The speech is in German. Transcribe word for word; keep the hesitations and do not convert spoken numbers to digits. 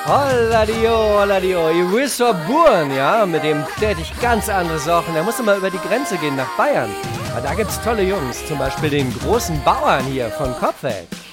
Holladio, holladio, ihr wisst Buren, ja, mit dem täte ich ganz andere Sachen. Da musst du mal über die Grenze gehen nach Bayern. Aber da gibt's tolle Jungs, zum Beispiel den großen Bauern hier von Kopfweg.